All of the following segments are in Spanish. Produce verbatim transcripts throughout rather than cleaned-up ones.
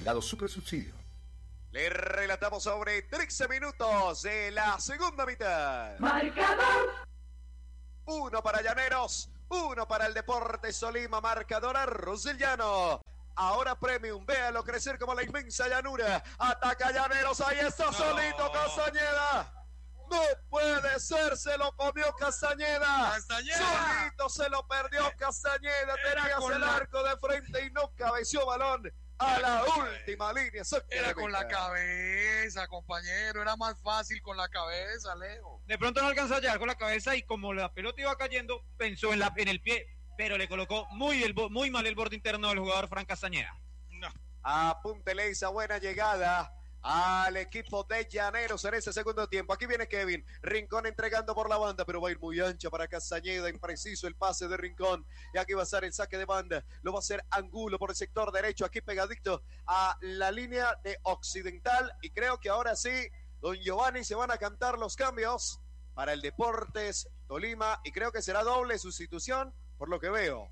aplicado super subsidio. Le relatamos sobre trece minutos de la segunda mitad. Marcador. Uno para Llaneros, uno para el Deportes Tolima, marcador Arroz del Llano. Ahora Premium, véalo crecer como la inmensa llanura. Ataca Llaneros, ahí está no. solito Castañeda. No puede ser, se lo comió Castañeda. Castañeda. Solito se lo perdió Castañeda. Tenías el la... arco de frente y no cabeció balón a la última línea. Era con la cabeza, compañero. Era más fácil con la cabeza, Leo. De pronto no alcanzó a llegar con la cabeza y como la pelota iba cayendo, pensó en, la, en el pie, pero le colocó muy, el, muy mal el borde interno del jugador Frank Castañeda. No. Apúntele esa buena llegada al equipo de Llaneros en ese segundo tiempo. Aquí viene Kevin Rincón entregando por la banda, pero va a ir muy ancha para Castañeda, impreciso el pase de Rincón, y aquí va a ser el saque de banda, lo va a hacer Angulo por el sector derecho, aquí pegadito a la línea de Occidental, y creo que ahora sí, don Giovanni, se van a cantar los cambios para el Deportes Tolima, y creo que será doble sustitución, por lo que veo.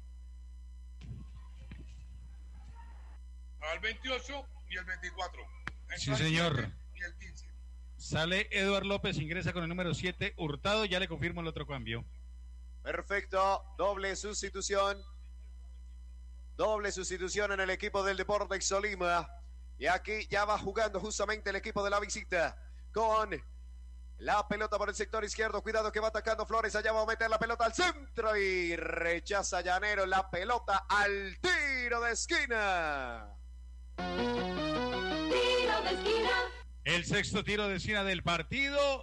Al veintiocho y el veinticuatro. Sí, señor. Sale Eduardo López, ingresa con el número siete, Hurtado, ya le confirmo el otro cambio. Perfecto, doble sustitución. Doble sustitución en el equipo del Deportes Tolima. Y aquí ya va jugando justamente el equipo de la visita con la pelota por el sector izquierdo. Cuidado que va atacando Flores, allá va a meter la pelota al centro y rechaza Llanero la pelota al tiro de esquina. Tiro de esquina. El sexto tiro de esquina del partido,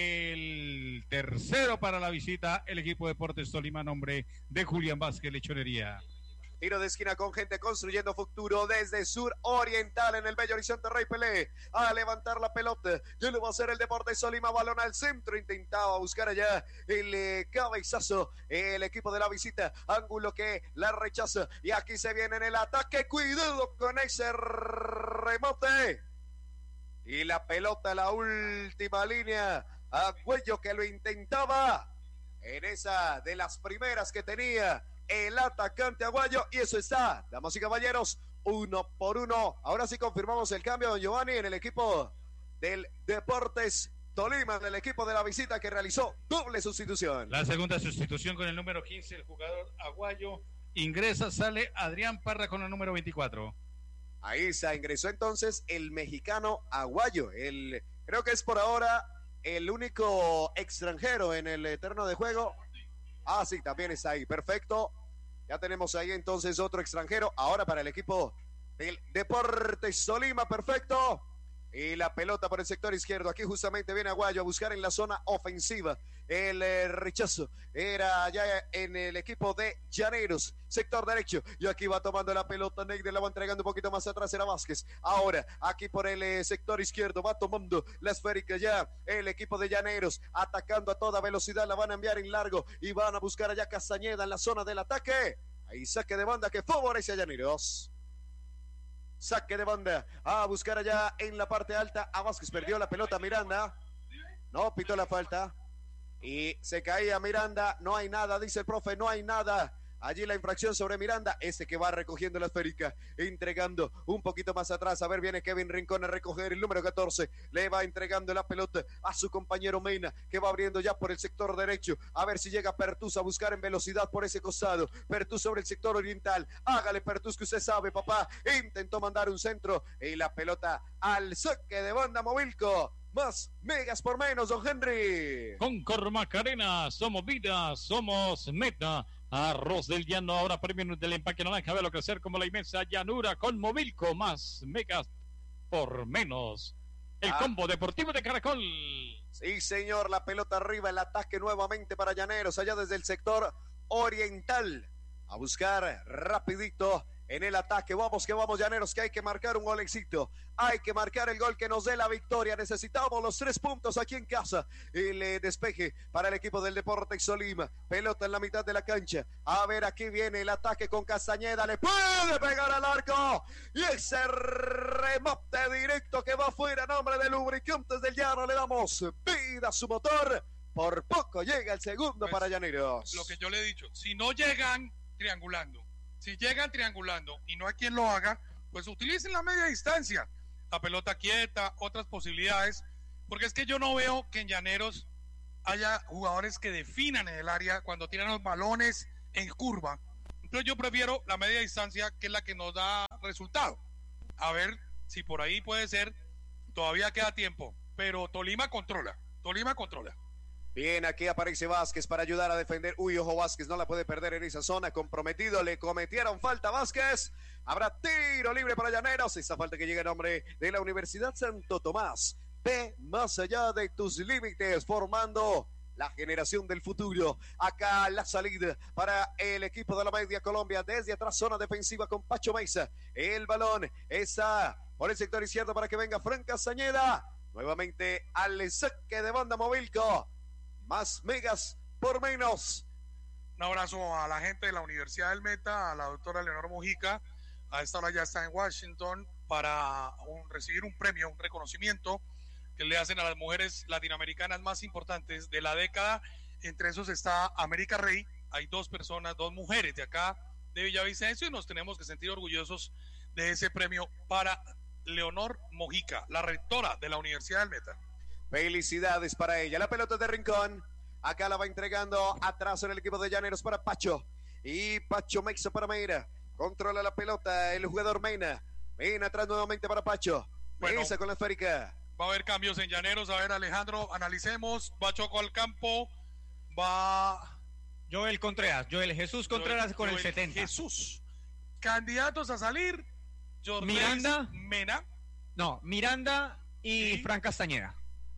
el tercero para la visita, el equipo de Deportes Tolima, nombre de Julián Vázquez Lechonería. Tiro de esquina con gente construyendo futuro desde sur oriental en el bello horizonte Rey Pelé. A levantar la pelota. Ya lo va a hacer el Deportes Tolima. Balón al centro. Intentaba buscar allá el eh, cabezazo. El equipo de la visita. Ángulo que la rechaza. Y aquí se viene en el ataque. Cuidado con ese remote. Y la pelota, la última línea. Agüello que lo intentaba. En esa de las primeras que tenía el atacante Aguayo, y eso está, damas y caballeros, uno por uno. Ahora sí confirmamos el cambio, don Giovanni, en el equipo del Deportes Tolima, en el equipo de la visita que realizó doble sustitución. La segunda sustitución con el número quince, el jugador Aguayo ingresa, sale Adrián Parra con el número veinticuatro. Ahí se ingresó entonces el mexicano Aguayo, el, creo que es por ahora el único extranjero en el terreno de juego. Ah, sí, también está ahí, perfecto. Ya tenemos ahí entonces otro extranjero. Ahora para el equipo del Deportes Tolima, perfecto. Y la pelota por el sector izquierdo. Aquí justamente viene Aguayo a buscar en la zona ofensiva. El eh, rechazo era ya en el equipo de Llaneros. Sector derecho. Y aquí va tomando la pelota. Neide la va entregando un poquito más atrás. Era Vázquez. Ahora aquí por el eh, sector izquierdo va tomando la esférica ya el equipo de Llaneros. Atacando a toda velocidad. La van a enviar en largo. Y van a buscar allá Castañeda en la zona del ataque. Ahí saque de banda que favorece a Llaneros. Saque de banda a buscar allá en la parte alta a Vázquez. Perdió la pelota Miranda. No, pitó la falta. Y se caía Miranda. No hay nada, dice el profe, no hay nada. Allí la infracción sobre Miranda. Ese que va recogiendo la esférica. Entregando un poquito más atrás. A ver, viene Kevin Rincón a recoger el número catorce. Le va entregando la pelota a su compañero Mena, que va abriendo ya por el sector derecho. A ver si llega Pertús a buscar en velocidad por ese costado. Pertús sobre el sector oriental. Hágale, Pertús, que usted sabe, papá. Intentó mandar un centro. Y la pelota al saque de banda Movilco. Más megas por menos, don Henry. Con Cormacarena, somos vida, somos meta. Arroz del Llano, ahora premio del empaque naranja, velo crecer como la inmensa llanura con Movilco, más megas por menos. El ah. combo deportivo de Caracol. Sí, señor, la pelota arriba, el ataque nuevamente para Llaneros, allá desde el sector oriental. A buscar rapidito en el ataque. Vamos que vamos, Llaneros, que hay que marcar un golecito. Hay que marcar el gol que nos dé la victoria. Necesitamos los tres puntos aquí en casa. El eh, despeje para el equipo del Deportes Tolima. Pelota en la mitad de la cancha. A ver, aquí viene el ataque con Castañeda. Le puede pegar al arco. Y ese remote directo que va afuera. Nombre de Lubricantes del Llano. Le damos vida a su motor. Por poco llega el segundo pues, para Llaneros. Lo que yo le he dicho. Si no llegan triangulando. Si llegan triangulando y no hay quien lo haga, pues utilicen la media distancia, la pelota quieta, otras posibilidades, porque es que yo no veo que en Llaneros haya jugadores que definan en el área cuando tiran los balones en curva. Entonces yo prefiero la media distancia, que es la que nos da resultado. A ver si por ahí puede ser, todavía queda tiempo, pero Tolima controla, Tolima controla. Bien, aquí aparece Vázquez para ayudar a defender. Uy, ojo, Vázquez no la puede perder en esa zona. Comprometido, le cometieron falta a Vázquez. Habrá tiro libre para Llaneros. Esa falta que llega en nombre de la Universidad Santo Tomás. Ve más allá de tus límites, formando la generación del futuro. Acá la salida para el equipo de la Media Colombia. Desde atrás, zona defensiva con Pacho Meiza. El balón está por el sector izquierdo para que venga Fran Castañeda. Nuevamente al saque de banda Movilco. Más megas por menos. Un abrazo a la gente de la Universidad del Meta, a la doctora Leonor Mojica. A esta hora ya está en Washington para un, recibir un premio, un reconocimiento que le hacen a las mujeres latinoamericanas más importantes de la década. Entre esos está América Rey. Hay dos personas, dos mujeres de acá de Villavicencio, y nos tenemos que sentir orgullosos de ese premio para Leonor Mojica, la rectora de la Universidad del Meta. Felicidades para ella. La pelota de Rincón. Acá la va entregando atrás en el equipo de Llaneros para Pacho. Y Pacho Meiza para Meira. Controla la pelota el jugador Mena. Mena atrás nuevamente para Pacho. Bueno, Meiza con la esférica. Va a haber cambios en Llaneros. A ver, Alejandro, analicemos. Va Choco al campo. Va Joel Contreras. Joel Jesús Contreras Joel, con Joel el setenta. Jesús. Candidatos a salir. Jordays Miranda. Mena. No, Miranda y ¿Sí? Fran Castañeda.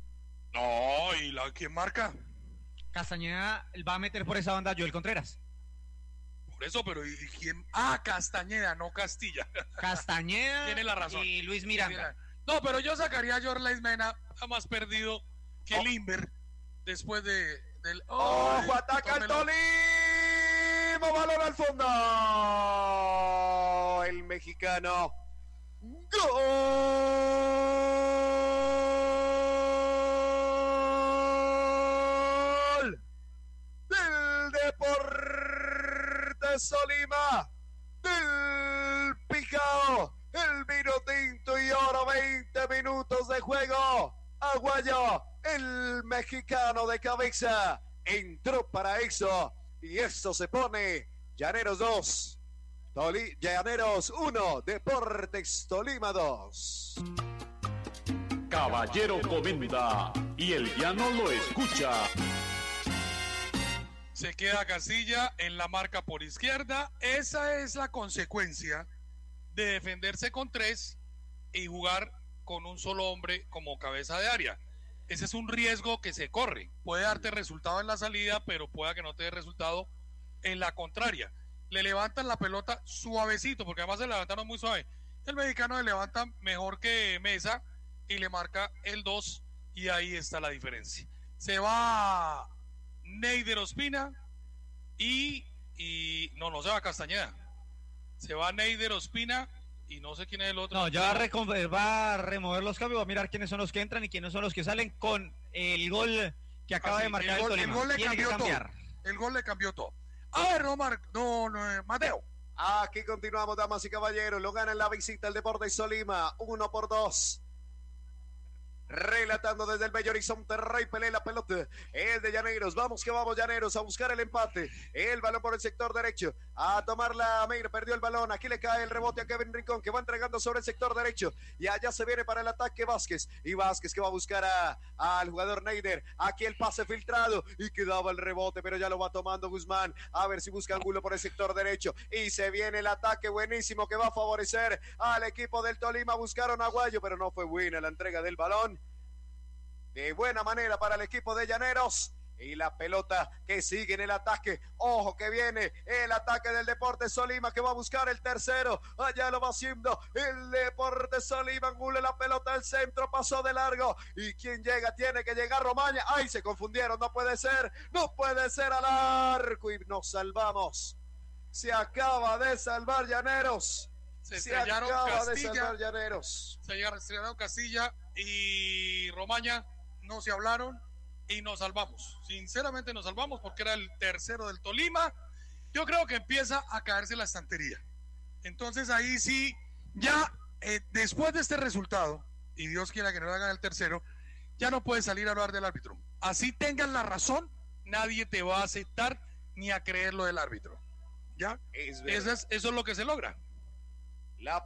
No, ¿y la quién marca? Castañeda va a meter por esa banda Joel Contreras. Por eso, pero ¿y quién? Ah, Castañeda, no Castilla. Castañeda Tiene la razón. y Luis Miranda. No, pero yo sacaría a Jordays Mena, está más perdido que Oh. Limber después de del ¡Ojo! Ay, Ataca el tómelo. Tolima. Balón al fondo. El mexicano. ¡Gol! Del Deportes Tolima. Del Picao. El vino tinto y oro. veinte minutos de juego. Aguayo, el mexicano de cabeza, entró para eso. Y esto se pone Llaneros dos. Toli, Llaneros uno, Deportes Tolima dos. Caballero comenta y el llano lo escucha. Se queda Casilla en la marca por izquierda. Esa es la consecuencia de defenderse con tres y jugar con un solo hombre como cabeza de área. Ese es un riesgo que se corre. Puede darte resultado en la salida, pero pueda que no te dé resultado en la contraria. Le levantan la pelota suavecito, porque además se levantaron muy suave. El mexicano le levanta mejor que Mesa y le marca el dos, y ahí está la diferencia. Se va Neider Ospina y, y no, no se va Castañeda. Se va Neider Ospina y no sé quién es el otro. No, ya va a, recon- va a remover los cambios, va a mirar quiénes son los que entran y quiénes son los que salen con el gol que acaba Ah, sí, de marcar el el, gol, Tolima. el gol le Tiene que cambió todo. cambiar. El gol le cambió todo. A ver, no, Mar- no, no, eh, Mateo. Aquí continuamos, damas y caballeros. Lo gana en la visita el Deportes Tolima, uno por dos. Relatando desde el bello horizonte, Rey Pelé, la pelota es de Llaneros. Vamos que vamos, Llaneros, a buscar el empate. El balón por el sector derecho, a tomar la Meir, perdió el balón. Aquí le cae el rebote a Kevin Rincón, que va entregando sobre el sector derecho. Y allá se viene para el ataque Vázquez. Y Vázquez que va a buscar a, al jugador Neider. Aquí el pase filtrado y quedaba el rebote, pero ya lo va tomando Guzmán. A ver si busca ángulo por el sector derecho. Y se viene el ataque buenísimo que va a favorecer al equipo del Tolima. Buscaron a Aguayo, pero no fue buena la entrega del balón. De buena manera para el equipo de Llaneros. Y la pelota que sigue en el ataque. Ojo que viene el ataque del Deportes Tolima, que va a buscar el tercero. Allá lo va haciendo el Deportes Tolima. Angule la pelota al centro, pasó de largo. Y quien llega, tiene que llegar Romaña. Ay, se confundieron, no puede ser. No puede ser al arco. Y nos salvamos. Se acaba de salvar Llaneros. Se Se estrellaron acaba de Castilla. salvar Llaneros. Se estrellaron Castilla y Romaña. No se hablaron y nos salvamos. Sinceramente nos salvamos porque era el tercero del Tolima. Yo creo que empieza a caerse la estantería. Entonces ahí sí Ya eh, después de este resultado, y Dios quiera que no le hagan el tercero, ya no puedes salir a hablar del árbitro. Así tengan la razón, nadie te va a aceptar ni a creer lo del árbitro. ¿Ya? Es Eso es, eso es lo que se logra. La